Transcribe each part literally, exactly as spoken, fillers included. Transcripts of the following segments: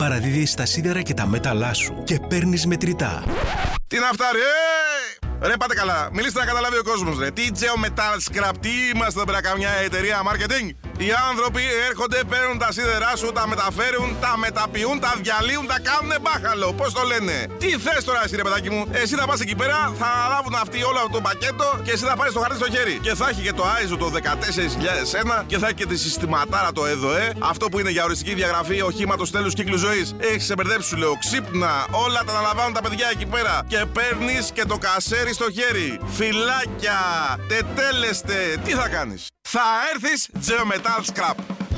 Παραδίδεις τα σίδερα και τα μέταλλά σου και παίρνεις μετρητά. Τι να φτάρει, ε! Ρε, πάτε καλά. Μιλήστε να καταλάβει ο κόσμος, ρε. Τι Geometal Scrap, τι είμαστε εδώ πέρα, καμιά εταιρεία marketing. Οι άνθρωποι έρχονται, παίρνουν τα σίδερά σου, τα μεταφέρουν, τα μεταποιούν, τα διαλύουν, τα κάνουνε μπάχαλο. Πώς το λένε. Τι θες τώρα, εσύ, ρε παιδάκι μου. Εσύ θα πας εκεί πέρα, θα αναλάβουν αυτοί όλο αυτό το πακέτο και εσύ θα πάρεις το χαρτί στο χέρι. Και θα έχει και το άι ες ο το δεκατέσσερις χιλιάδες ένα και θα έχει και τη συστηματάρα το ΕΔΟΕ. Αυτό που είναι για οριστική διαγραφή οχήματος τέλους κύκλου ζωής. Έχεις σε μπερδέψει, σου λέω. Ξύπνα, όλα τα αναλαμβάνουν τα παιδιά εκεί πέρα. Και παίρνεις και το κασέρι στο χέρι. Φυλάκια, τετέλεστε. Τι θα κάνεις. Θα έρθεις Geometal Scrap.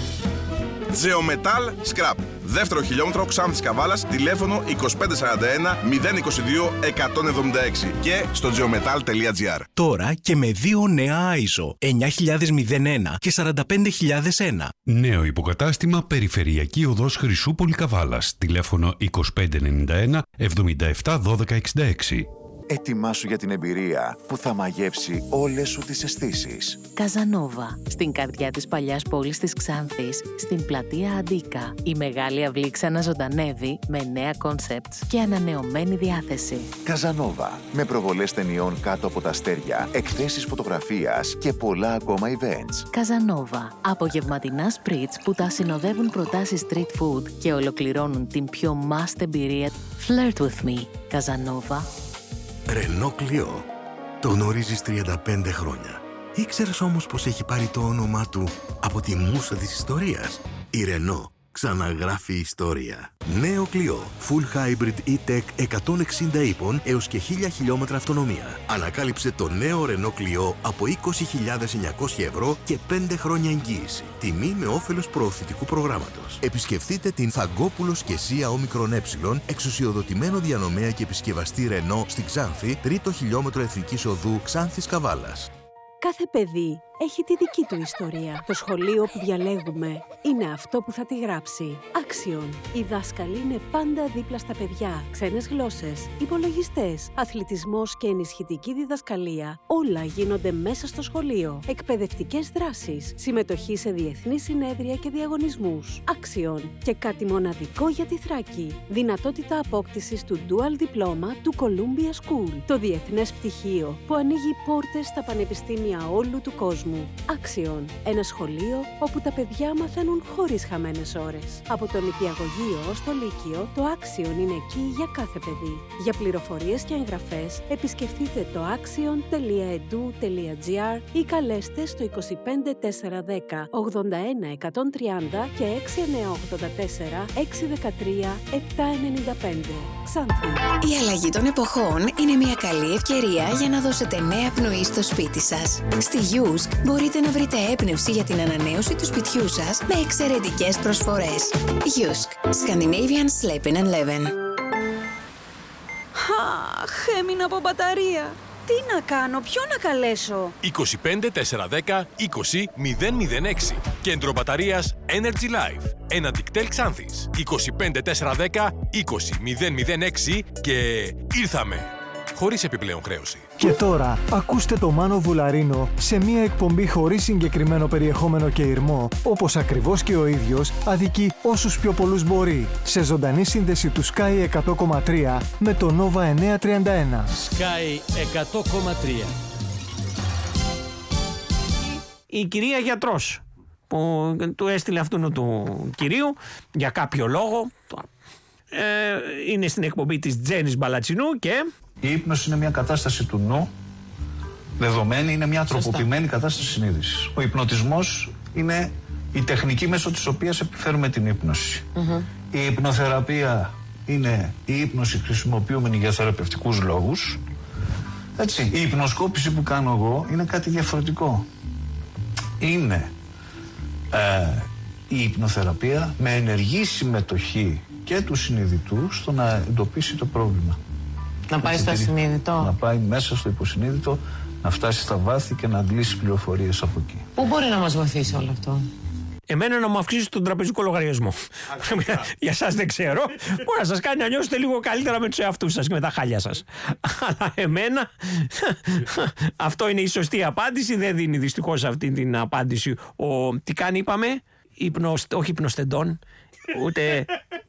Geometal Scrap. Δεύτερο χιλιόμετρο, Ξάνθης Καβάλας, τηλέφωνο είκοσι πέντε σαράντα ένα μηδέν είκοσι δύο εκατόν εβδομήντα έξι και στο geometal τελεία gr. Τώρα και με δύο νέα άι ες ο εννιά χιλιάδες ένα και σαράντα πέντε χιλιάδες ένα. Νέο υποκατάστημα Περιφερειακή Οδός Χρυσούπολη Καβάλας, τηλέφωνο είκοσι πέντε ενενήντα ένα εβδομήντα επτά δώδεκα εξήντα έξι. Ετοιμάσου για την εμπειρία που θα μαγεύσει όλες σου τις αισθήσεις. Καζανόβα, στην καρδιά της παλιάς πόλης της Ξάνθης, στην πλατεία Αντίκα. Η μεγάλη αυλή ξαναζωντανεύει με νέα κόνσεπτς και ανανεωμένη διάθεση. Καζανόβα, με προβολές ταινιών κάτω από τα αστέρια, εκθέσεις φωτογραφίας και πολλά ακόμα events. Καζανόβα, απογευματινά σπριτς που τα συνοδεύουν προτάσεις street food και ολοκληρώνουν την πιο must εμπειρία. Flirt with me, Καζανόβα. Ρενό Κλιό. Το γνωρίζεις τριάντα πέντε χρόνια. Ήξερες όμως πως έχει πάρει το όνομά του από τη μούσα της ιστορίας. Η Ρενό ξαναγράφει ιστορία. Νέο Κλιό. Full Hybrid E-Tech εκατόν εξήντα ύπων έως και χίλια χιλιόμετρα αυτονομία. Ανακάλυψε το νέο Ρενό Κλιό από είκοσι χιλιάδες εννιακόσια ευρώ και πέντε χρόνια εγγύηση. Τιμή με όφελος προωθητικού προγράμματος. Επισκεφτείτε την Φαγκόπουλος και Σία Όμικρον Ε, εξουσιοδοτημένο διανομέα και επισκευαστή Ρενό στην Ξάνθη, τρίτο χιλιόμετρο Εθνικής Οδού Ξάνθης Καβάλας. Κάθε παιδί έχει τη δική του ιστορία. Το σχολείο που διαλέγουμε είναι αυτό που θα τη γράψει. Άξιον. Οι δάσκαλοι είναι πάντα δίπλα στα παιδιά. Ξένες γλώσσες, υπολογιστές, αθλητισμός και ενισχυτική διδασκαλία. Όλα γίνονται μέσα στο σχολείο. Εκπαιδευτικές δράσεις, συμμετοχή σε διεθνείς συνέδρια και διαγωνισμούς. Άξιον. Και κάτι μοναδικό για τη Θράκη. Δυνατότητα απόκτησης του Dual Diploma του Columbia School. Το διεθνές πτυχίο που ανοίγει πόρτες στα πανεπιστήμια όλου του κόσμου. Άξιον. Ένα σχολείο όπου τα παιδιά μαθαίνουν χωρίς χαμένες ώρες. Από το νηπιαγωγείο ως το λύκειο, το Άξιον είναι εκεί για κάθε παιδί. Για πληροφορίες και εγγραφές, επισκεφτείτε το axion τελεία edu τελεία gr ή καλέστε στο είκοσι πέντε τετρακόσια δέκα ογδόντα ένα εκατόν τριάντα και έξι εννιά οκτώ τέσσερα έξι ένα τρία επτά εννιά πέντε. Ξάνθη. Η αλλαγή των εποχών είναι μια καλή ευκαιρία για να δώσετε νέα πνοή στο σπίτι σας. Στη Yusk μπορείτε να βρείτε έμπνευση για την ανανέωση του σπιτιού σας με εξαιρετικές προσφορές. Yusk, Scandinavian Sleeping and Leven. Αχ, έμεινα από μπαταρία. Τι να κάνω, ποιο να καλέσω? είκοσι πέντε τετρακόσια δέκα είκοσι μηδέν μηδέν έξι. Κέντρο μπαταρίας Energy Life. Ένα Dictel Ξάνθης. είκοσι πέντε τετρακόσια δέκα είκοσι μηδέν μηδέν έξι και ήρθαμε. Χωρίς επιπλέον χρέωση. Και τώρα, ακούστε το Μάνο Βουλαρίνο σε μια εκπομπή χωρίς συγκεκριμένο περιεχόμενο και ηρμό, όπως ακριβώς και ο ίδιος αδικεί όσους πιο πολλούς μπορεί, σε ζωντανή σύνδεση του Sky εκατό κόμμα τρία με το Nova εννιακόσια τριάντα ένα. Sky εκατό κόμμα τρία. Η κυρία γιατρός που του έστειλε αυτού του κυρίου για κάποιο λόγο, ε, είναι στην εκπομπή της Τζέννης Μπαλατσινού και... Η ύπνωση είναι μια κατάσταση του νου, δεδομένη, είναι μια τροποποιημένη κατάσταση συνείδησης. Ο υπνοτισμός είναι η τεχνική μέσω της οποίας επιφέρουμε την ύπνωση. Mm-hmm. Η υπνοθεραπεία είναι η ύπνωση χρησιμοποιούμενη για θεραπευτικούς λόγους. Έτσι, η υπνοσκόπηση που κάνω εγώ είναι κάτι διαφορετικό. Είναι ε, η υπνοθεραπεία με ενεργή συμμετοχή και του συνειδητού στο να εντοπίσει το πρόβλημα. Να πάει στο ασυνείδητο. Να πάει μέσα στο υποσυνείδητο, να φτάσει στα βάθη και να αντλήσει πληροφορίες από εκεί. Πού μπορεί να μας βοηθήσει όλο αυτό? Εμένα να μου αυξήσει τον τραπεζικό λογαριασμό. Για σας δεν ξέρω. Μπορεί να σας κάνει να νιώσετε λίγο καλύτερα με τους εαυτούς σας και με τα χάλια σας. Αλλά εμένα αυτό είναι η σωστή απάντηση. Δεν δίνει δυστυχώς αυτή την απάντηση. Ο, τι κάνει είπαμε? Υπνο, όχι υπνοστεντών. Ούτε